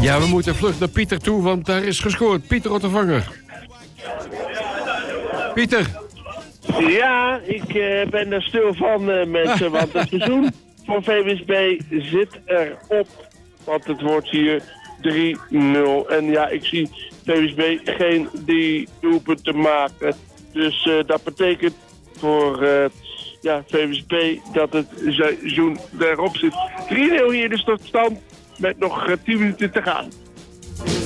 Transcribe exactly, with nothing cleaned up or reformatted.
Ja, we moeten vlug naar Pieter toe, want daar is gescoord. Pieter Ottervanger. Pieter. Ja, ik uh, ben er stil van, uh, mensen, want het seizoen van V W S B zit erop. Want het wordt hier drie nul. En ja, ik zie V W S B geen die doelpunten maken. Dus uh, dat betekent voor uh, ja, V W S B dat het seizoen erop zit. drie nul hier dus tot stand met nog uh, tien minuten te gaan.